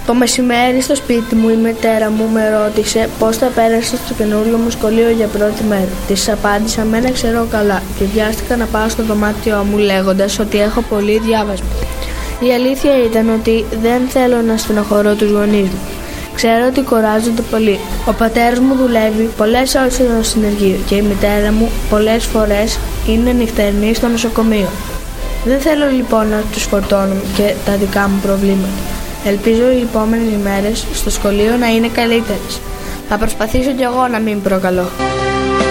Το μεσημέρι στο σπίτι μου η μητέρα μου με ρώτησε πώς θα πέρασα στο καινούριο μου σχολείο για πρώτη μέρα. Της απάντησα με ένα ξέρω καλά και βιάστηκα να πάω στο δωμάτιό μου λέγοντας ότι έχω πολύ διάβασμα. Η αλήθεια ήταν ότι δεν θέλω να στενοχωρώ τους γονείς μου. Ξέρω ότι κουράζονται πολύ. Ο πατέρας μου δουλεύει πολλές ώρες στο συνεργείο και η μητέρα μου πολλές φορές είναι νυχτερινή στο νοσοκομείο. Δεν θέλω λοιπόν να τους φορτώνω και τα δικά μου προβλήματα. Ελπίζω οι επόμενες ημέρες στο σχολείο να είναι καλύτερες. Θα προσπαθήσω κι εγώ να μην προκαλώ.